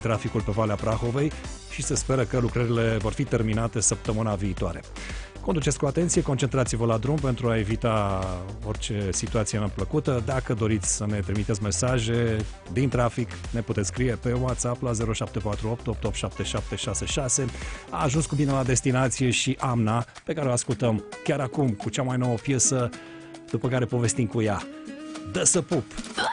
traficul pe Valea Prahovei și se speră că lucrările vor fi terminate săptămâna viitoare. Conduceți cu atenție, concentrați-vă la drum pentru a evita orice situație neplăcută. Dacă doriți să ne trimiteți mesaje din trafic, ne puteți scrie pe WhatsApp la 0748 887766. A ajuns cu bine la destinație și Amna, pe care o ascultăm chiar acum cu cea mai nouă piesă, după care povestim cu ea. Dă să pup!